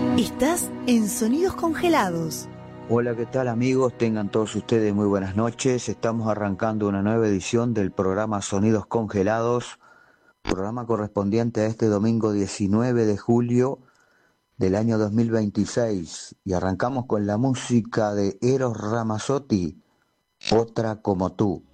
Estás en Sonidos Congelados. Hola, ¿qué tal amigos? Tengan todos ustedes muy buenas noches. Estamos arrancando una nueva edición del programa Sonidos Congelados, programa correspondiente a este domingo 19 de julio del año 2026. Y arrancamos con la música de Eros Ramazzotti, Otra como tú.